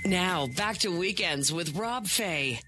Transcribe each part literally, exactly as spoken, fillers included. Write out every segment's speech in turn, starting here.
Now, back to Weekends with Rob Fay.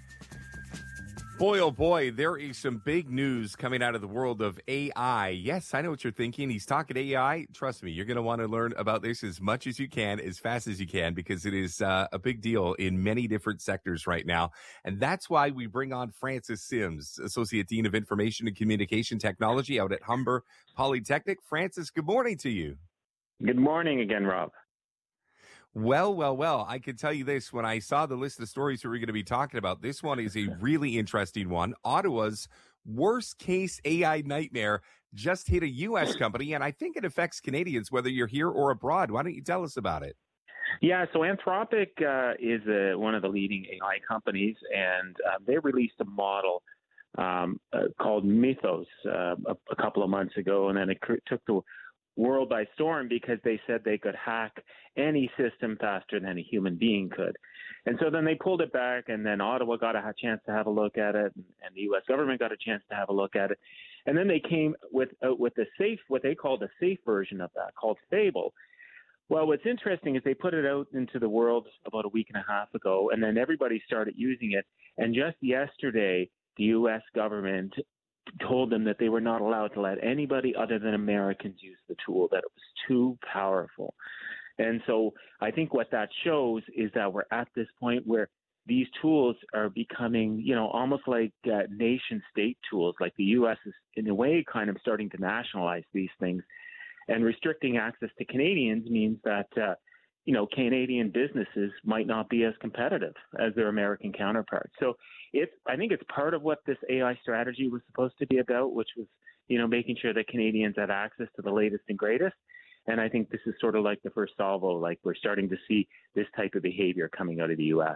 Boy, oh boy, there is some big news coming out of the world of A I. Yes, I know what you're thinking. He's talking A I. Trust me, you're going to want to learn about this as much as you can, as fast as you can, because it is uh, a big deal in many different sectors right now. And that's why we bring on Francis Sims, Associate Dean of Information and Communication Technology out at Humber Polytechnic. Francis, good morning to you. Good morning again, Rob. Well, well, well, I can tell you this. When I saw the list of stories that we're going to be talking about, this one is a really interesting one. Ottawa's worst case A I nightmare just hit a U S company, and I think it affects Canadians, whether you're here or abroad. Why don't you tell us about it? Yeah, so Anthropic uh, is uh, one of the leading A I companies, and uh, they released a model um, uh, called Mythos uh, a, a couple of months ago, and then it cr- took the world by storm because they said they could hack any system faster than a human being could. And so then they pulled it back, and then Ottawa got a chance to have a look at it, and the U S government got a chance to have a look at it. And then they came with uh, with a safe, what they called a safe version of that, called Fable. Well, what's interesting is they put it out into the world about a week and a half ago, and then everybody started using it. And just yesterday, the U S government told them that they were not allowed to let anybody other than Americans use the tool, that it was too powerful. And so I think what that shows is that we're at this point where these tools are becoming, you know, almost like uh, nation state tools, like the U S is in a way kind of starting to nationalize these things. And restricting access to Canadians means that, uh, you know, Canadian businesses might not be as competitive as their American counterparts. So it's, I think it's part of what this A I strategy was supposed to be about, which was, you know, making sure that Canadians have access to the latest and greatest. And I think this is sort of like the first salvo, like we're starting to see this type of behavior coming out of the U S.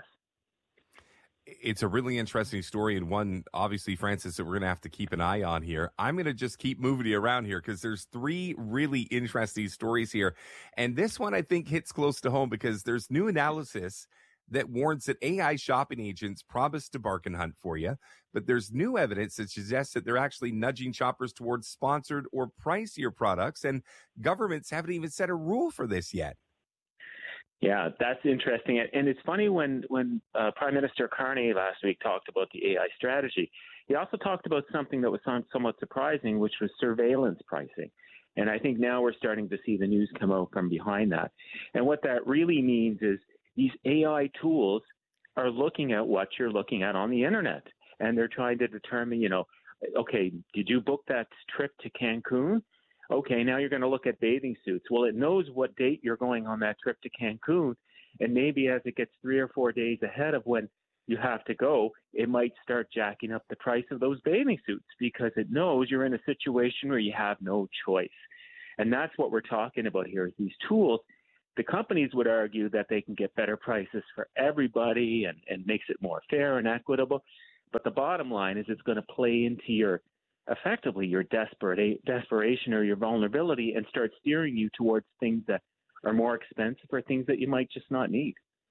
It's a really interesting story, and one, obviously, Francis, that we're going to have to keep an eye on here. I'm going to just keep moving you around here because there's three really interesting stories here. And this one, I think, hits close to home because there's new analysis that warns that A I shopping agents promise to bargain hunt for you, but there's new evidence that suggests that they're actually nudging shoppers towards sponsored or pricier products, and governments haven't even set a rule for this yet. Yeah, that's interesting. And it's funny when, when uh, Prime Minister Carney last week talked about the A I strategy, he also talked about something that was somewhat surprising, which was surveillance pricing. And I think now we're starting to see the news come out from behind that. And what that really means is these A I tools are looking at what you're looking at on the internet. And they're trying to determine, you know, okay, did you book that trip to Cancun? Okay, now you're going to look at bathing suits. Well, it knows what date you're going on that trip to Cancun, and maybe as it gets three or four days ahead of when you have to go, it might start jacking up the price of those bathing suits because it knows you're in a situation where you have no choice. And that's what we're talking about here is these tools. The companies would argue that they can get better prices for everybody and, and makes it more fair and equitable. But the bottom line is it's going to play into your effectively your desperate desperation or your vulnerability and start steering you towards things that are more expensive or things that you might just not need.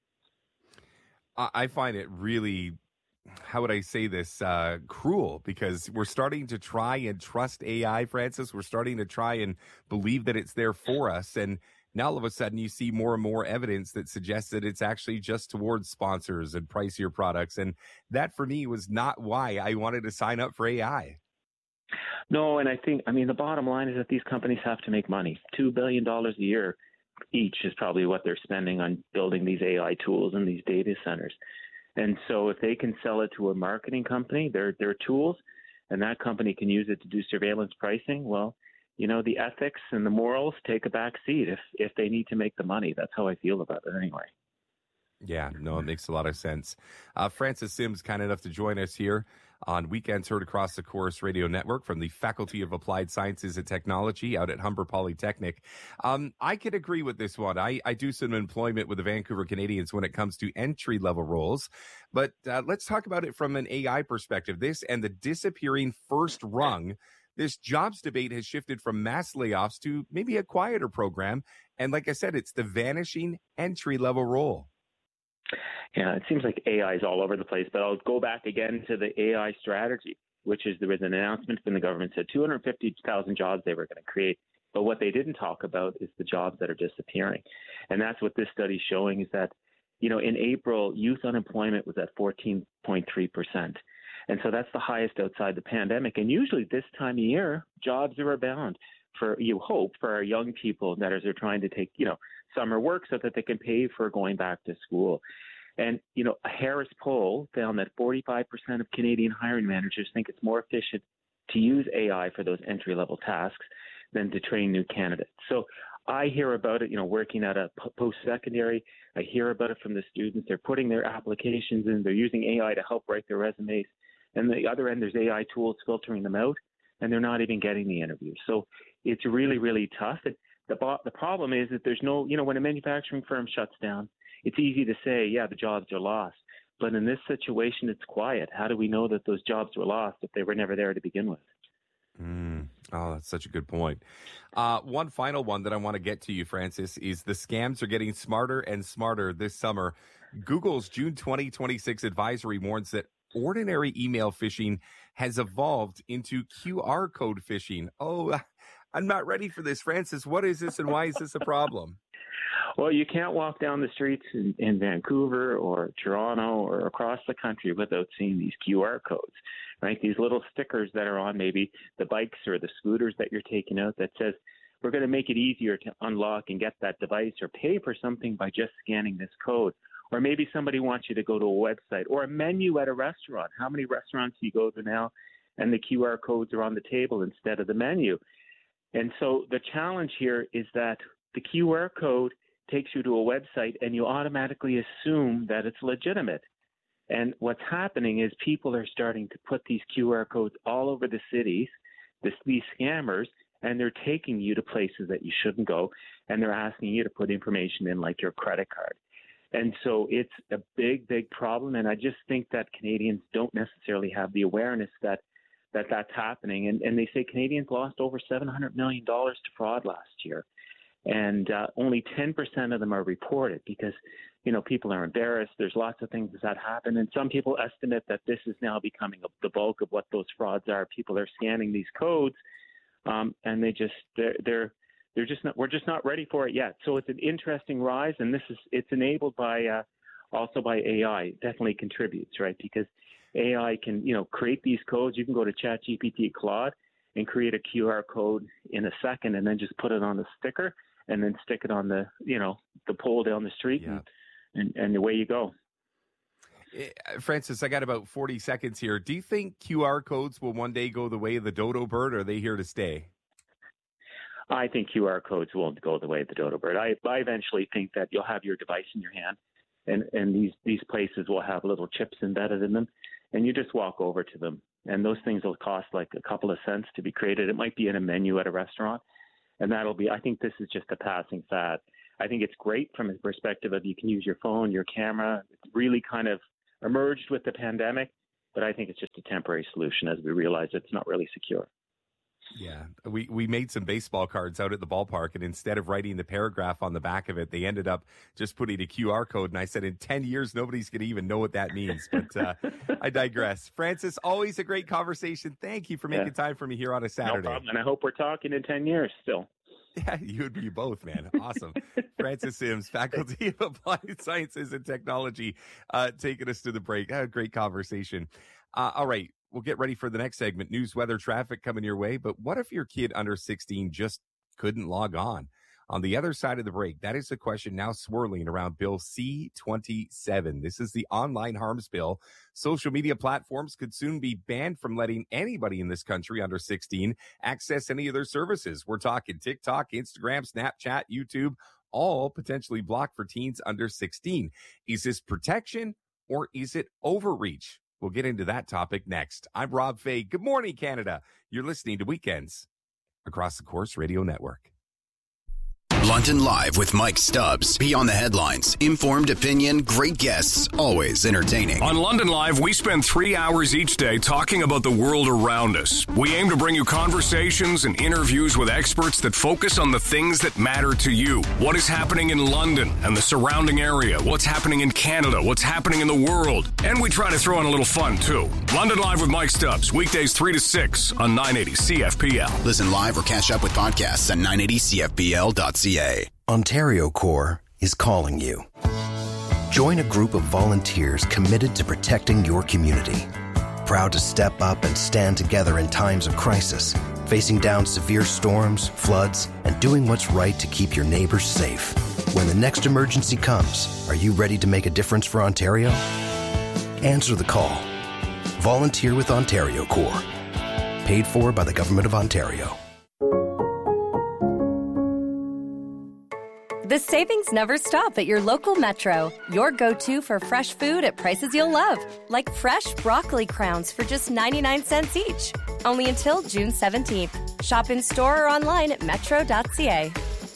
I find it really, how would I say this, uh, cruel, because we're starting to try and trust A I, Francis. We're starting to try and believe that it's there for us. And now all of a sudden you see more and more evidence that suggests that it's actually just towards sponsors and pricier products. And that for me was not why I wanted to sign up for A I. No, and I think, I mean, the bottom line is that these companies have to make money. two billion dollars a year each is probably what they're spending on building these A I tools and these data centers. And so if they can sell it to a marketing company, their their tools, and that company can use it to do surveillance pricing, well, you know, the ethics and the morals take a back seat if, if they need to make the money. That's how I feel about it anyway. Yeah, no, it makes a lot of sense. Uh, Francis Sims, kind enough to join us here on Weekends Heard Across the Chorus Radio Network from the Faculty of Applied Sciences and Technology out at Humber Polytechnic. Um, I could agree with this one. I, I do some employment with the Vancouver Canadians when it comes to entry-level roles. But uh, let's talk about it from an A I perspective. This and the disappearing first rung. This jobs debate has shifted from mass layoffs to maybe a quieter program. And like I said, it's the vanishing entry-level role. Yeah, it seems like A I is all over the place, but I'll go back again to the A I strategy, which is there was an announcement from the government said two hundred fifty thousand jobs they were going to create. But what they didn't talk about is the jobs that are disappearing. And that's what this study is showing is that, you know, in April, youth unemployment was at fourteen point three percent. And so that's the highest outside the pandemic. And usually this time of year, jobs are abound for, you hope, for our young people that are trying to take, you know, summer work so that they can pay for going back to school. And, you know, a Harris poll found that forty-five percent of Canadian hiring managers think it's more efficient to use A I for those entry-level tasks than to train new candidates. So I hear about it, you know, working at a post-secondary. I hear about it from the students. They're putting their applications in. They're using A I to help write their resumes. And the other end, there's A I tools filtering them out, and they're not even getting the interviews. So it's really, really tough. And the, the problem is that there's no, you know, when a manufacturing firm shuts down, it's easy to say, yeah, the jobs are lost. But in this situation, it's quiet. How do we know that those jobs were lost if they were never there to begin with? Mm. Oh, that's such a good point. Uh, one final one that I want to get to you, Francis, is the scams are getting smarter and smarter this summer. Google's June twenty twenty-six advisory warns that ordinary email phishing has evolved into Q R code phishing. Oh, I'm not ready for this, Francis. What is this and why is this a problem? Well, you can't walk down the streets in, in Vancouver or Toronto or across the country without seeing these Q R codes, right? These little stickers that are on maybe the bikes or the scooters that you're taking out that says, we're going to make it easier to unlock and get that device or pay for something by just scanning this code. Or maybe somebody wants you to go to a website or a menu at a restaurant. How many restaurants do you go to now and the Q R codes are on the table instead of the menu? And so the challenge here is that the Q R code takes you to a website and you automatically assume that it's legitimate. And what's happening is people are starting to put these Q R codes all over the cities, this, these scammers, and they're taking you to places that you shouldn't go, and they're asking you to put information in like your credit card. And so it's a big, big problem, and I just think that Canadians don't necessarily have the awareness that, that that's happening. And, and they say Canadians lost over seven hundred million dollars to fraud last year. And uh, only ten percent of them are reported because, you know, people are embarrassed. There's lots of things that happen. And some people estimate that this is now becoming a, the bulk of what those frauds are. People are scanning these codes um, and they just, they're, they're, they're just not, we're just not ready for it yet. So it's an interesting rise. And this is, it's enabled by, uh, also by A I. It definitely contributes, right? Because A I can, you know, create these codes. You can go to ChatGPT, Claude, and create a Q R code in a second and then just put it on the sticker and then stick it on the, you know, the pole down the street, yeah. and, and, and away you go. Francis, I got about forty seconds here. Do you think Q R codes will one day go the way of the dodo bird, or are they here to stay? I think Q R codes won't go the way of the dodo bird. I, I eventually think that you'll have your device in your hand, and, and these, these places will have little chips embedded in them, and you just walk over to them. And those things will cost like a couple of cents to be created. It might be in a menu at a restaurant. And that'll be, I think this is just a passing fad. I think it's great from a perspective of you can use your phone, your camera. It's really kind of emerged with the pandemic, but I think it's just a temporary solution as we realize it's not really secure. Yeah, we, we made some baseball cards out at the ballpark, and instead of writing the paragraph on the back of it, they ended up just putting a Q R code. And I said, in ten years, nobody's going to even know what that means. But uh, I digress. Francis, always a great conversation. Thank you for making yeah. time for me here on a Saturday. No problem. And I hope we're talking in ten years still. Yeah, you and me both, man. Awesome. Francis Sims, Faculty of Applied Sciences and Technology, uh, taking us to the break. Uh, great conversation. Uh, all right. We'll get ready for the next segment, news, weather, traffic coming your way. But what if your kid under sixteen just couldn't log on? On the other side of the break, that is the question now swirling around Bill C twenty-seven. This is the online harms bill. Social media platforms could soon be banned from letting anybody in this country under sixteen access any of their services. We're talking TikTok, Instagram, Snapchat, YouTube, all potentially blocked for teens under sixteen. Is this protection or is it overreach? We'll get into that topic next. I'm Rob Fay. Good morning, Canada. You're listening to Weekends across the Corus Radio Network. London Live with Mike Stubbs. Beyond the headlines, informed opinion, great guests, always entertaining. On London Live, we spend three hours each day talking about the world around us. We aim to bring you conversations and interviews with experts that focus on the things that matter to you. What is happening in London and the surrounding area? What's happening in Canada? What's happening in the world? And we try to throw in a little fun, too. London Live with Mike Stubbs, weekdays three to six on nine eighty C F P L. Listen live or catch up with podcasts at nine eighty C F P L dot C A. Ontario Core is calling you. Join a group of volunteers committed to protecting your community. Proud to step up and stand together in times of crisis, facing down severe storms, floods, and doing what's right to keep your neighbors safe. When the next emergency comes, are you ready to make a difference for Ontario? Answer the call. Volunteer with Ontario Corps. Paid for by the Government of Ontario. The savings never stop at your local Metro. Your go-to for fresh food at prices you'll love. Like fresh broccoli crowns for just ninety-nine cents each. Only until June seventeenth. Shop in store or online at metro dot c a.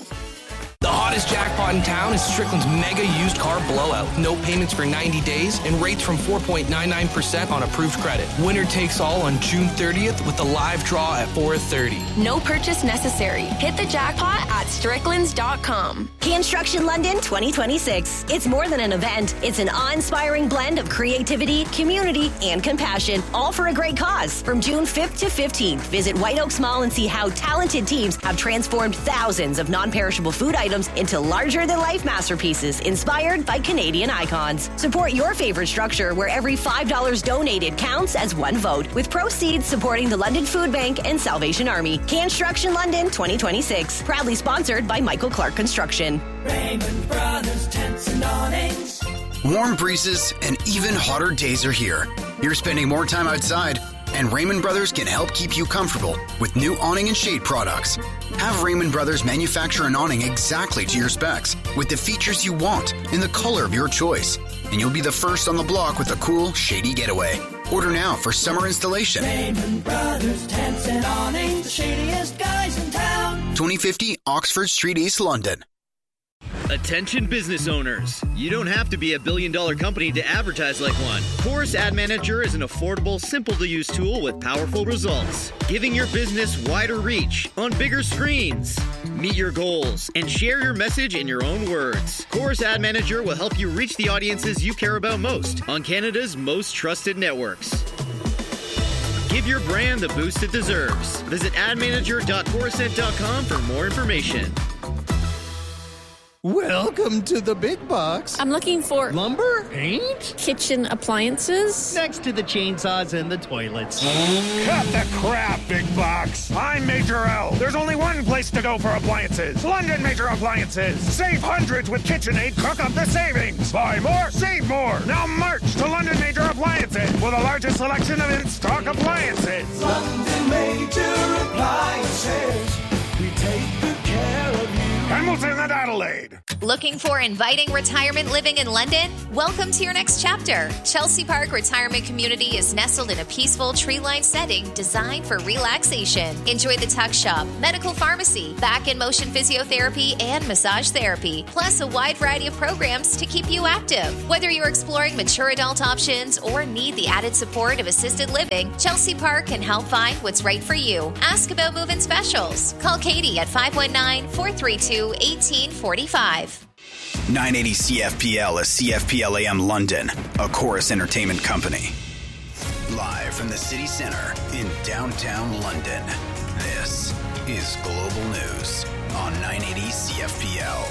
The hottest jackpot in town is Strickland's mega used car blowout. No payments for ninety days and rates from four point nine nine percent on approved credit. Winner takes all on June thirtieth with the live draw at four thirty. No purchase necessary. Hit the jackpot at stricklands dot com. Construction London twenty twenty-six. It's more than an event. It's an awe-inspiring blend of creativity, community, and compassion, all for a great cause. From June fifth to fifteenth, visit White Oaks Mall and see how talented teams have transformed thousands of non-perishable food items into larger-than-life masterpieces inspired by Canadian icons. Support your favorite structure where every five dollars donated counts as one vote, with proceeds supporting the London Food Bank and Salvation Army. Construction London twenty twenty-six. Proudly sponsored by Michael Clark Construction. Raymond Brothers Tents and Awnings. Warm breezes and even hotter days are here. You're spending more time outside, and Raymond Brothers can help keep you comfortable with new awning and shade products. Have Raymond Brothers manufacture an awning exactly to your specs with the features you want in the color of your choice. And you'll be the first on the block with a cool, shady getaway. Order now for summer installation. Raymond Brothers Tents and Awnings, the shadiest guys in town. twenty fifty Oxford Street, East London. Attention business owners. You don't have to be a billion dollar company to advertise like one. Chorus Ad Manager is an affordable, simple to use tool with powerful results, giving your business wider reach on bigger screens. Meet your goals and share your message in your own words. Chorus Ad Manager will help you reach the audiences you care about most on Canada's most trusted networks. Give your brand the boost it deserves. Visit ad manager dot coruscent dot com for more information. Welcome to the big box. I'm looking for lumber, paint, kitchen appliances. Next to the chainsaws and the toilets. Cut the crap, big box. I'm Major L. There's only one place to go for appliances. London Major Appliances. Save hundreds with KitchenAid. Cook up the savings. Buy more, save more. Now march to London Major Appliances with the largest selection of in-stock appliances. London Major Appliances. We take good care of you. Hamilton and Adelaide. Looking for inviting retirement living in London? Welcome to your next chapter. Chelsea Park Retirement Community is nestled in a peaceful tree-lined setting designed for relaxation. Enjoy the tuck shop, medical pharmacy, back and motion physiotherapy, and massage therapy, plus a wide variety of programs to keep you active. Whether you're exploring mature adult options or need the added support of assisted living, Chelsea Park can help find what's right for you. Ask about move-in specials. Call Katie at five one nine, four three two, one eight four five. nine eighty C F P L is C F P L A M London, a Chorus Entertainment company. Live from the city center in downtown London, this is Global News on nine eighty C F P L.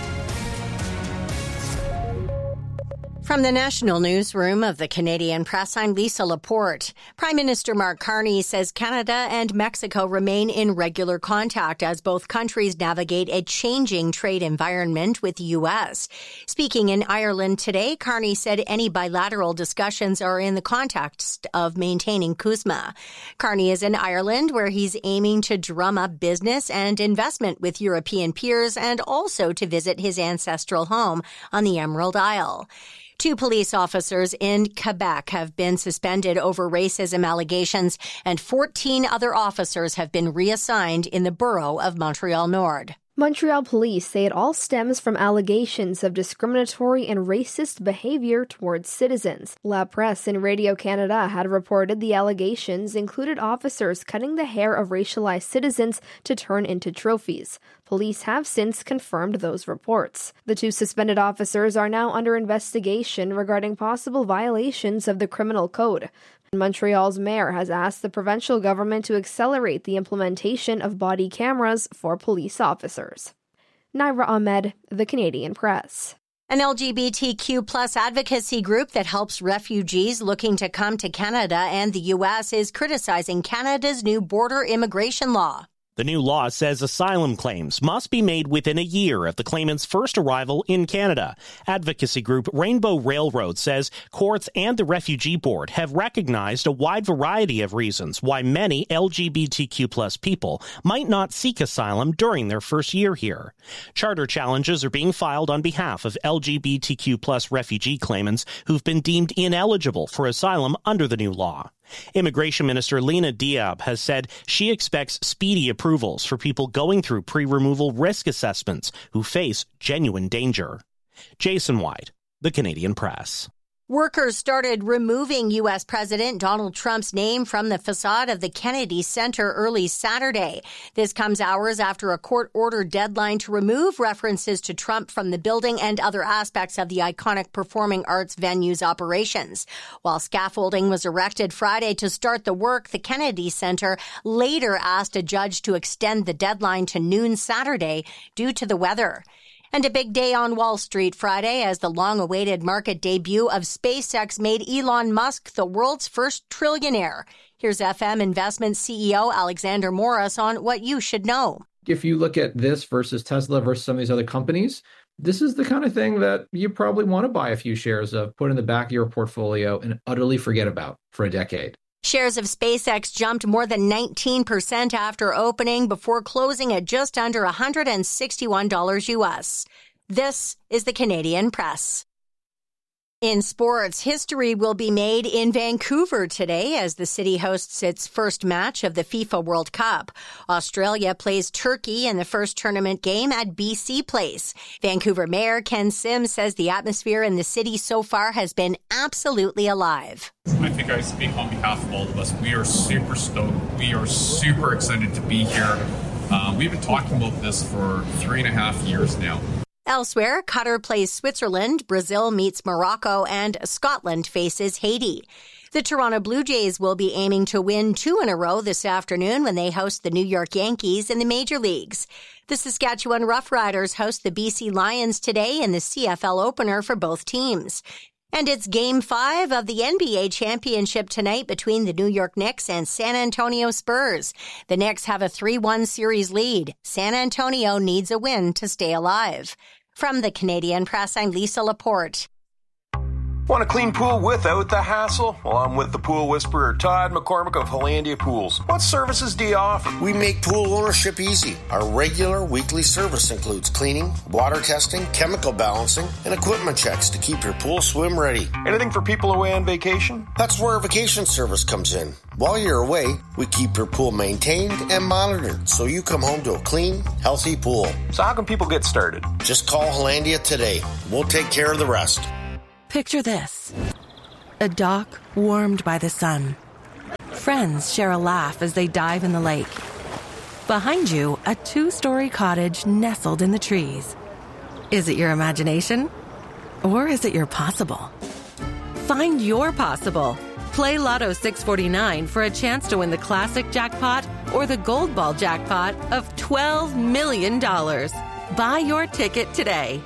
From the National Newsroom of the Canadian Press, I'm Lisa Laporte. Prime Minister Mark Carney says Canada and Mexico remain in regular contact as both countries navigate a changing trade environment with the U S. Speaking in Ireland today, Carney said any bilateral discussions are in the context of maintaining CUSMA. Carney is in Ireland, where he's aiming to drum up business and investment with European peers and also to visit his ancestral home on the Emerald Isle. Two police officers in Quebec have been suspended over racism allegations, and fourteen other officers have been reassigned in the borough of Montreal Nord. Montreal police say it all stems from allegations of discriminatory and racist behavior towards citizens. La Presse and Radio-Canada had reported the allegations included officers cutting the hair of racialized citizens to turn into trophies. Police have since confirmed those reports. The two suspended officers are now under investigation regarding possible violations of the criminal code. Montreal's mayor has asked the provincial government to accelerate the implementation of body cameras for police officers. Naira Ahmed, The Canadian Press. An L G B T Q plus advocacy group that helps refugees looking to come to Canada and the U S is criticizing Canada's new border immigration law. The new law says asylum claims must be made within a year of the claimant's first arrival in Canada. Advocacy group Rainbow Railroad says courts and the Refugee Board have recognized a wide variety of reasons why many L G B T Q plus people might not seek asylum during their first year here. Charter challenges are being filed on behalf of L G B T Q plus refugee claimants who've been deemed ineligible for asylum under the new law. Immigration Minister Lena Diab has said she expects speedy approvals for people going through pre-removal risk assessments who face genuine danger. Jason White, The Canadian Press. Workers started removing U S. President Donald Trump's name from the facade of the Kennedy Center early Saturday. This comes hours after a court-ordered deadline to remove references to Trump from the building and other aspects of the iconic performing arts venue's operations. While scaffolding was erected Friday to start the work, the Kennedy Center later asked a judge to extend the deadline to noon Saturday due to the weather. And a big day on Wall Street Friday as the long-awaited market debut of SpaceX made Elon Musk the world's first trillionaire. Here's F M Investment C E O Alexander Morris on what you should know. If you look at this versus Tesla versus some of these other companies, this is the kind of thing that you probably want to buy a few shares of, put in the back of your portfolio, and utterly forget about for a decade. Shares of SpaceX jumped more than nineteen percent after opening before closing at just under one hundred sixty-one dollars U S. This is the Canadian Press. In sports, history will be made in Vancouver today as the city hosts its first match of the FIFA World Cup. Australia plays Turkey in the first tournament game at B C Place. Vancouver Mayor Ken Sims says the atmosphere in the city so far has been absolutely alive. I think I speak on behalf of all of us. We are super stoked. We are super excited to be here. Uh, we've been talking about this for three and a half years now. Elsewhere, Qatar plays Switzerland, Brazil meets Morocco, and Scotland faces Haiti. The Toronto Blue Jays will be aiming to win two in a row this afternoon when they host the New York Yankees in the major leagues. The Saskatchewan Roughriders host the B C Lions today in the C F L opener for both teams. And it's Game five of the N B A championship tonight between the New York Knicks and San Antonio Spurs. The Knicks have a three one series lead. San Antonio needs a win to stay alive. From the Canadian Press, I'm Lisa Laporte. Want a clean pool without the hassle? Well, I'm with the pool whisperer, Todd McCormick of Hollandia Pools. What services do you offer? We make pool ownership easy. Our regular weekly service includes cleaning, water testing, chemical balancing, and equipment checks to keep your pool swim ready. Anything for people away on vacation? That's where our vacation service comes in. While you're away, we keep your pool maintained and monitored so you come home to a clean, healthy pool. So how can people get started? Just call Hollandia today. We'll take care of the rest. Picture this. A dock warmed by the sun. Friends share a laugh as they dive in the lake. Behind you, a two-story cottage nestled in the trees. Is it your imagination? Or is it your possible? Find your possible. Play Lotto six forty-nine for a chance to win the classic jackpot or the gold ball jackpot of twelve million dollars. Buy your ticket today.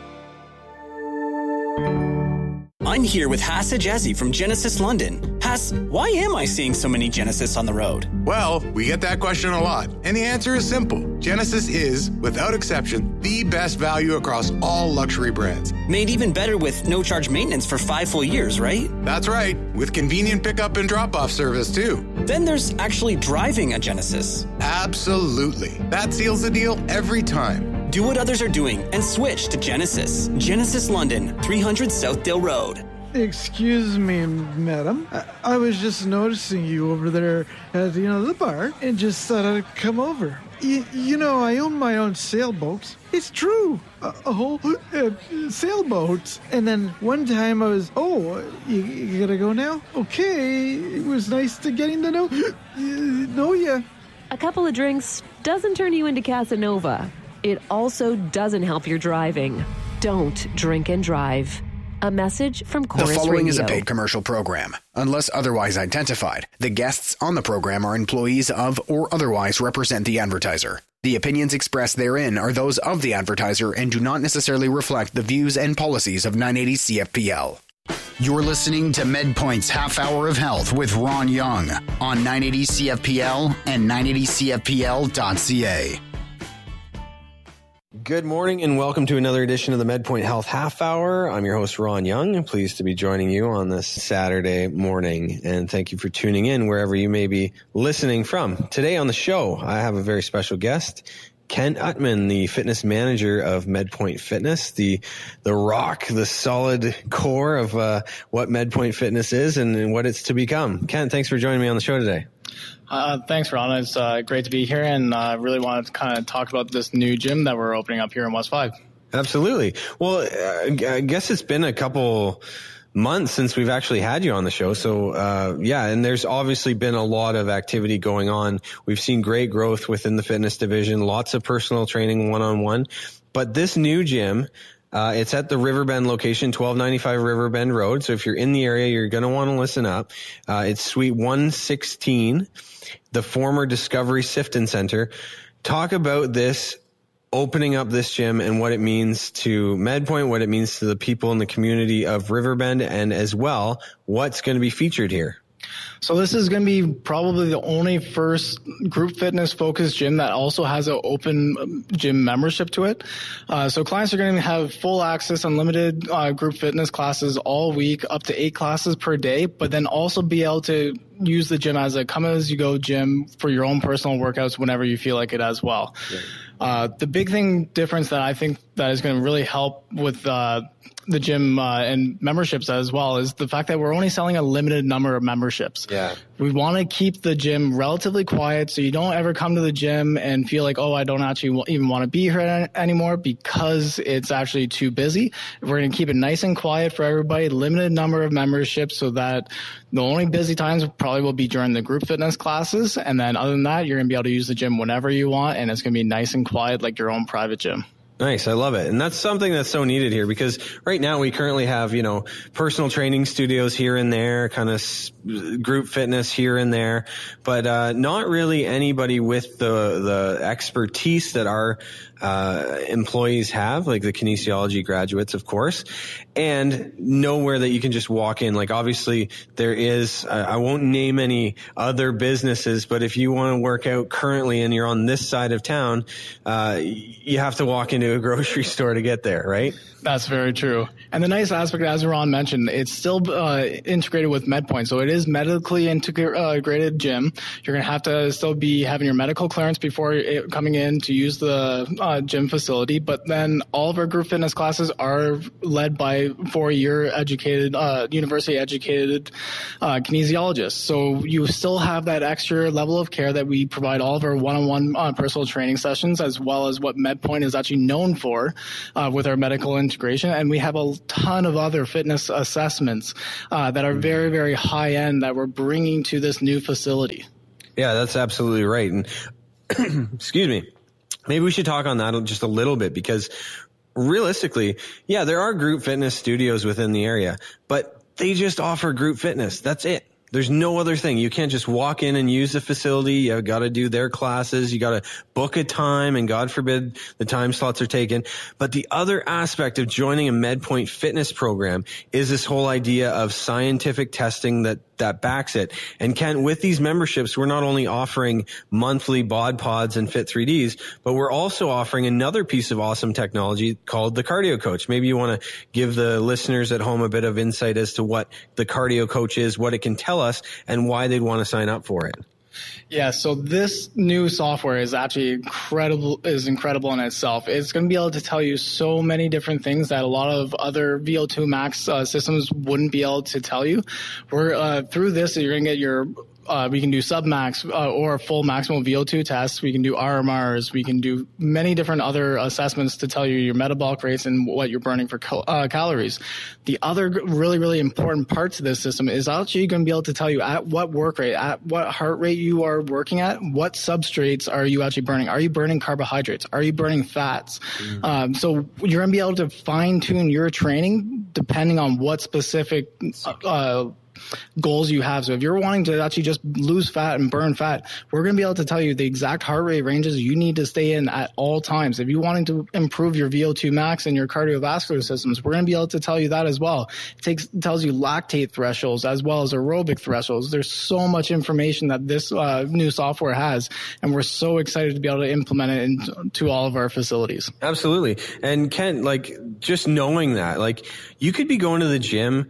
I'm here with Hass Ajazi from Genesis London. Hass, why am I seeing so many Genesis on the road? Well, we get that question a lot, and the answer is simple. Genesis is, without exception, the best value across all luxury brands. Made even better with no-charge maintenance for five full years, right? That's right, with convenient pickup and drop-off service, too. Then there's actually driving a Genesis. Absolutely. That seals the deal every time. Do what others are doing and switch to Genesis. Genesis London, three hundred Southdale Road. Excuse me, madam. I, I was just noticing you over there at, you know, the bar and just thought I'd come over. Y- you know, I own my own sailboats. It's true. A, a whole uh, sailboat. And then one time I was, oh, you, you gotta go now? Okay. It was nice to getting to know, uh, know ya. A couple of drinks doesn't turn you into Casanova. It also doesn't help your driving. Don't drink and drive. A message from The Chorus following Radio. is a paid commercial program. Unless otherwise identified, the guests on the program are employees of or otherwise represent the advertiser. The opinions expressed therein are those of the advertiser and do not necessarily reflect the views and policies of nine eighty C F P L. You're listening to MedPoint's Half Hour of Health with Ron Young on nine eighty C F P L and nine eighty C F P L dot C A. Good morning and welcome to another edition of the MedPoint Health Half Hour. I'm your host, Ron Young. I'm pleased to be joining you on this Saturday morning, and thank you for tuning in wherever you may be listening from. Today on the show, I have a very special guest, Ken Utman, the fitness manager of MedPoint Fitness, the the rock, the solid core of uh, what MedPoint Fitness is and, and what it's to become. Ken, thanks for joining me on the show today. Uh, thanks, Ron. It's uh, great to be here, and I uh, really wanted to kind of talk about this new gym that we're opening up here in West Five. Absolutely. Well, uh, I guess it's been a couple months since we've actually had you on the show. So, uh, yeah, and there's obviously been a lot of activity going on. We've seen great growth within the fitness division, lots of personal training one-on-one. But this new gym, Uh, it's at the Riverbend location, twelve ninety-five Riverbend Road. So if you're in the area, you're going to want to listen up. Uh, it's Suite one sixteen, the former Discovery Sifton Center. Talk about this, opening up this gym and what it means to MedPoint, what it means to the people in the community of Riverbend, and as well, what's going to be featured here. So this is going to be probably the only first group fitness focused gym that also has an open gym membership to it. Uh, so clients are going to have full access, unlimited uh, group fitness classes all week, up to eight classes per day, but then also be able to use the gym as a come as you go gym for your own personal workouts whenever you feel like it as well. Right. Uh, the big thing difference that I think that is going to really help with uh, the gym uh, and memberships as well is the fact that we're only selling a limited number of memberships. Yeah. We want to keep the gym relatively quiet so you don't ever come to the gym and feel like, oh, I don't actually even want to be here anymore because it's actually too busy. We're going to keep it nice and quiet for everybody, limited number of memberships so that the only busy times probably will be during the group fitness classes. And then other than that, you're going to be able to use the gym whenever you want, and it's going to be nice and quiet like your own private gym. Nice. I love it. And that's something that's so needed here because right now we currently have, you know, personal training studios here and there, kind of group fitness here and there, but uh, not really anybody with the, the expertise that our uh, employees have, like the kinesiology graduates, of course, and nowhere that you can just walk in. Like obviously there is, uh, I won't name any other businesses, but if you want to work out currently and you're on this side of town, uh, you have to walk into a grocery store to get there, right? That's very true. And the nice aspect, as Ron mentioned, it's still uh, integrated with MedPoint. So it is medically integrated gym. You're going to have to still be having your medical clearance before it, coming in to use the uh, gym facility. But then all of our group fitness classes are led by four-year educated, uh, university educated uh, kinesiologists. So you still have that extra level of care that we provide all of our one-on-one uh, personal training sessions, as well as what MedPoint is actually known for uh, with our medical integration. And we have a ton of other fitness assessments uh, that are very, very high end that we're bringing to this new facility. Yeah, that's absolutely right. And excuse me, maybe we should talk on that just a little bit because realistically, yeah, there are group fitness studios within the area, but they just offer group fitness. That's it. There's no other thing. You can't just walk in and use the facility. You've got to do their classes. You got to book a time, and God forbid the time slots are taken. But the other aspect of joining a MedPoint fitness program is this whole idea of scientific testing that that backs it. And Ken, with these memberships, we're not only offering monthly bod pods and Fit three Ds, but we're also offering another piece of awesome technology called the Cardio Coach. Maybe you want to give the listeners at home a bit of insight as to what the Cardio Coach is, what it can tell us, and why they'd want to sign up for it. Yeah, so this new software is actually incredible, is incredible in itself. It's going to be able to tell you so many different things that a lot of other V O two Max uh, systems wouldn't be able to tell you. We're uh, through this, you're going to get your uh, we can do submax uh, or full maximal V O two tests. We can do R M Rs. We can do many different other assessments to tell you your metabolic rates and what you're burning for cal- uh, calories. The other really, really important part to this system is actually going to be able to tell you at what work rate, at what heart rate you are working at, what substrates are you actually burning. Are you burning carbohydrates? Are you burning fats? Mm. Um, so you're going to be able to fine tune your training depending on what specific uh, goals you have. So if you're wanting to actually just lose fat and burn fat, we're going to be able to tell you the exact heart rate ranges you need to stay in at all times. If you're wanting to improve your V O two max and your cardiovascular systems, we're going to be able to tell you that as well. It takes tells you lactate thresholds as well as aerobic thresholds. There's so much information that this uh, new software has, and we're so excited to be able to implement it into all of our facilities. Absolutely. And Kent, like, just knowing that, like, you could be going to the gym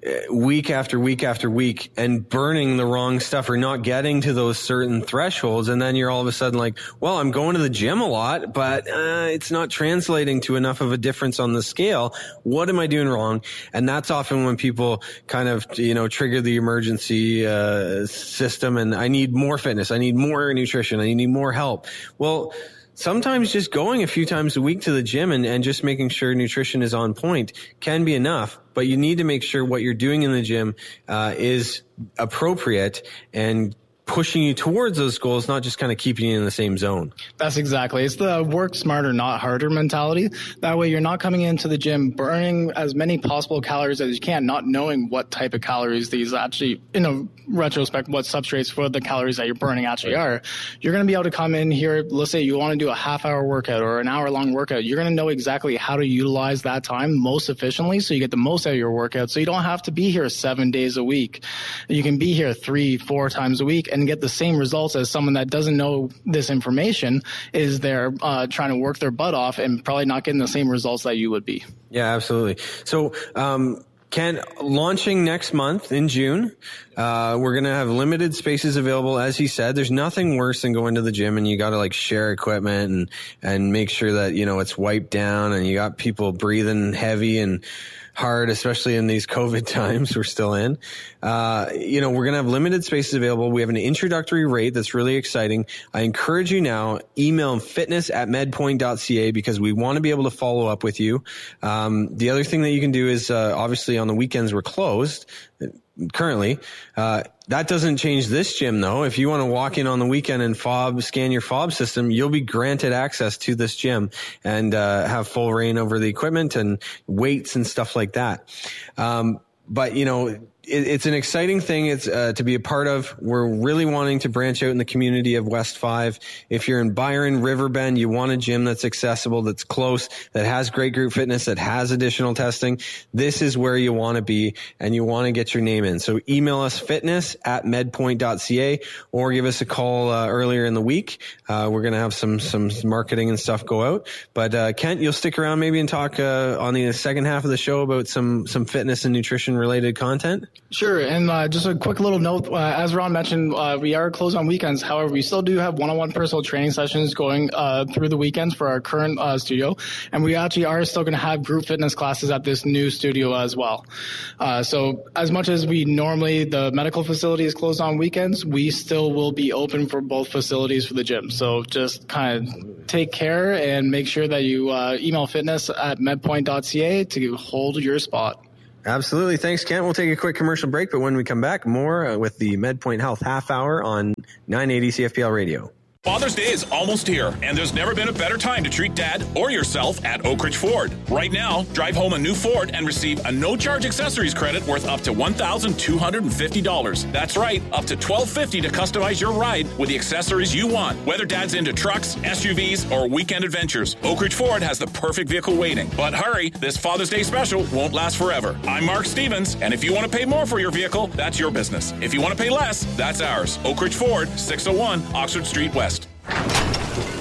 week after week after week and burning the wrong stuff or not getting to those certain thresholds. And then you're all of a sudden like, well, I'm going to the gym a lot, but uh, it's not translating to enough of a difference on the scale. What am I doing wrong? And that's often when people kind of, you know, trigger the emergency uh, system. And I need more fitness. I need more nutrition. I need more help. Well, sometimes just going a few times a week to the gym and, and just making sure nutrition is on point can be enough, but you need to make sure what you're doing in the gym uh, is appropriate and pushing you towards those goals, not just kind of keeping you in the same zone. That's exactly. It's the work smarter, not harder mentality. That way you're not coming into the gym burning as many possible calories as you can, not knowing what type of calories these actually, in a retrospect, what substrates for the calories that you're burning actually are. You're going to be able to come in here, let's say you want to do a half hour workout or an hour long workout. You're going to know exactly how to utilize that time most efficiently so you get the most out of your workout. So you don't have to be here seven days a week. You can be here three, four times a week and get the same results as someone that doesn't know this information is there uh, trying to work their butt off and probably not getting the same results that you would be. Yeah, absolutely. So, um, Ken, launching next month in June, uh, we're going to have limited spaces available. As he said, there's nothing worse than going to the gym and you got to like share equipment and, and make sure that, you know, it's wiped down and you got people breathing heavy and hard, especially in these COVID times we're still in. Uh, you know, we're going to have limited spaces available. We have an introductory rate that's really exciting. I encourage you now, email fitness at medpoint dot c a because we want to be able to follow up with you. Um, the other thing that you can do is, uh, obviously on the weekends we're closed currently. Uh, that doesn't change this gym though. If you want to walk in on the weekend and fob, scan your fob system, you'll be granted access to this gym and, uh, have full reign over the equipment and weights and stuff like that. Um, but you know, it, it's an exciting thing. It's uh, to be a part of. We're really wanting to branch out in the community of West Five. If you're in Byron, Riverbend, you want a gym that's accessible, that's close, that has great group fitness, that has additional testing. This is where you want to be, and you want to get your name in. So email us fitness at medpoint dot c a or give us a call uh, earlier in the week. Uh, we're going to have some some marketing and stuff go out. But uh, Kent, you'll stick around maybe and talk uh, on the second half of the show about some some fitness and nutrition related content. Sure. And uh, just a quick little note, uh, as Ron mentioned, uh, we are closed on weekends. However, we still do have one-on-one personal training sessions going uh, through the weekends for our current uh, studio. And we actually are still going to have group fitness classes at this new studio as well. Uh, so as much as we normally, the medical facility is closed on weekends, we still will be open for both facilities for the gym. So just kind of take care and make sure that you uh, email fitness at medpoint dot c a to hold your spot. Absolutely. Thanks, Kent. We'll take a quick commercial break, but when we come back, more uh, with the MedPoint Health Half Hour on nine eighty C F P L Radio. Father's Day is almost here, and there's never been a better time to treat Dad or yourself at Oak Ridge Ford. Right now, drive home a new Ford and receive a no-charge accessories credit worth up to one thousand two hundred fifty dollars. That's right, up to twelve fifty to customize your ride with the accessories you want. Whether Dad's into trucks, S U Vs, or weekend adventures, Oak Ridge Ford has the perfect vehicle waiting. But hurry, this Father's Day special won't last forever. I'm Mark Stevens, and if you want to pay more for your vehicle, that's your business. If you want to pay less, that's ours. Oak Ridge Ford, six oh one Oxford Street West.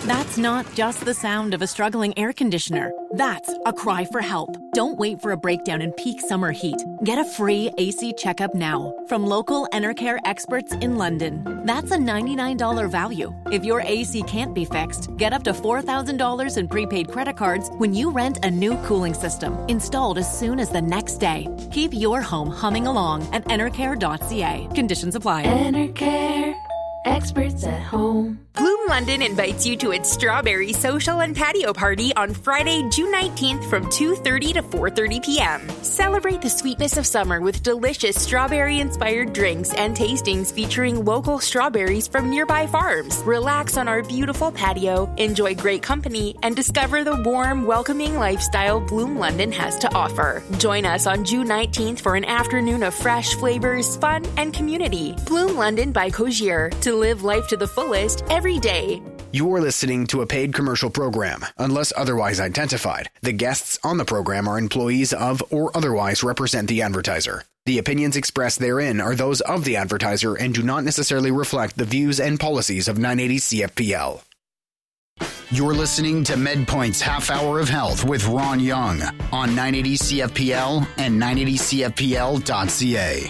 That's not just the sound of a struggling air conditioner. That's a cry for help. Don't wait for a breakdown in peak summer heat. Get a free A C checkup now from local Enercare experts in London. That's a ninety-nine dollars value. If your A C can't be fixed, get up to four thousand dollars in prepaid credit cards when you rent a new cooling system installed as soon as the next day. Keep your home humming along at enercare dot c a. Conditions apply. Enercare. Experts at home. Bloom London invites you to its Strawberry Social and Patio Party on Friday, June nineteenth from two thirty to four thirty p.m. Celebrate the sweetness of summer with delicious strawberry-inspired drinks and tastings featuring local strawberries from nearby farms. Relax on our beautiful patio, enjoy great company, and discover the warm, welcoming lifestyle Bloom London has to offer. Join us on June nineteenth for an afternoon of fresh flavors, fun, and community. Bloom London by Cogier. To live life to the fullest every day. You're listening to a paid commercial program. Unless otherwise identified, the guests on the program are employees of or otherwise represent the advertiser. The opinions expressed therein are those of the advertiser and do not necessarily reflect the views and policies of nine eighty C F P L. You're listening to MedPoint's Half Hour of Health with Ron Young on nine eighty C F P L and nine eighty C F P L dot c a.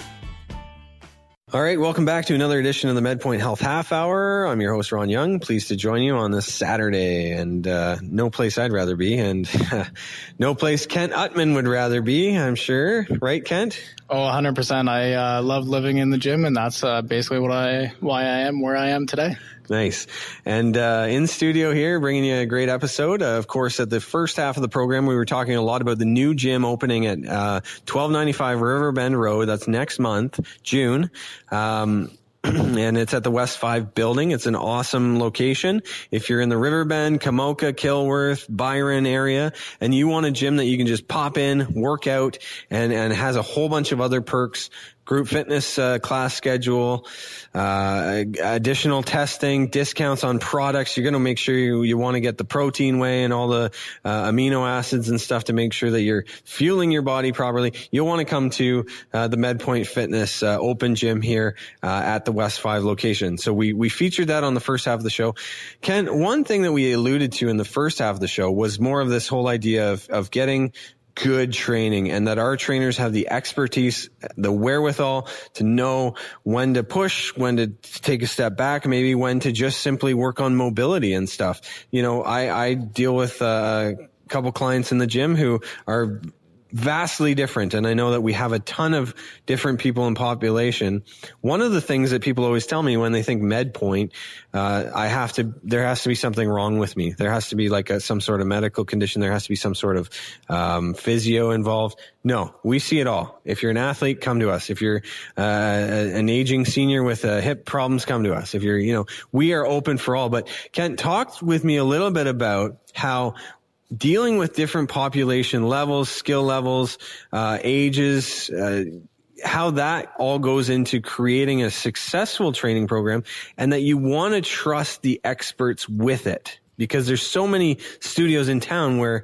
All right, welcome back to another edition of the MedPoint Health Half Hour. I'm your host, Ron Young. Pleased to join you on this Saturday, and uh, no place I'd rather be, and no place Kent Utman would rather be, I'm sure. Right, Kent? Oh, one hundred percent. I uh, love living in the gym, and that's uh, basically what I why I am where I am today. Nice. And uh, in studio here, bringing you a great episode. Uh, of course, at the first half of the program, we were talking a lot about the new gym opening at uh, twelve ninety-five Riverbend Road. That's next month, June. Um, and it's at the West five building. It's an awesome location. If you're in the Riverbend, Kamoka, Kilworth, Byron area, and you want a gym that you can just pop in, work out, and, and has a whole bunch of other perks, group fitness uh, class schedule, uh, additional testing, discounts on products. You're going to make sure you, you want to get the protein whey and all the uh, amino acids and stuff to make sure that you're fueling your body properly. You'll want to come to uh, the MedPoint Fitness uh, open gym here uh, at the West five location. So we, we featured that on the first half of the show. Ken, one thing that we alluded to in the first half of the show was more of this whole idea of, of getting good training, and that our trainers have the expertise, the wherewithal to know when to push, when to take a step back, maybe when to just simply work on mobility and stuff. You know, I, I deal with uh, a couple clients in the gym who are vastly different, and I know that we have a ton of different people in population. One of the things that people always tell me when they think MedPoint, uh, I have to, there has to be something wrong with me. There has to be like a, some sort of medical condition. There has to be some sort of um, physio involved. No, we see it all. If you're an athlete, come to us. If you're uh, an aging senior with uh, hip problems, come to us. If you're, you know, we are open for all. But Kent, talk with me a little bit about how dealing with different population levels, skill levels, uh, ages, uh, how that all goes into creating a successful training program, and that you want to trust the experts with it, because there's so many studios in town where